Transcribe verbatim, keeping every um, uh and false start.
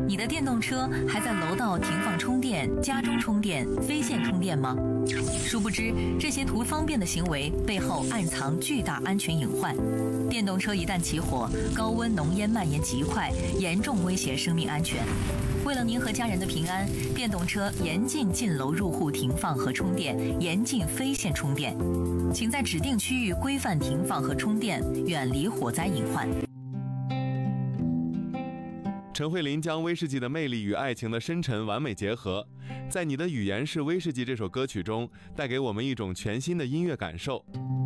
你的电动车还在楼道停放充电、家中充电、非线充电吗？殊不知，这些图方便的行为背后暗藏巨大安全隐患。电动车一旦起火，高温浓烟蔓延极快，严重威胁生命安全。为了您和家人的平安，电动车严禁进楼入户停放和充电，严禁非线充电。请在指定区域规范停放和充电，远离火灾隐患。 陈慧琳将威士忌的魅力与爱情的深沉完美结合，在《你的语言是威士忌》这首歌曲中，带给我们一种全新的音乐感受。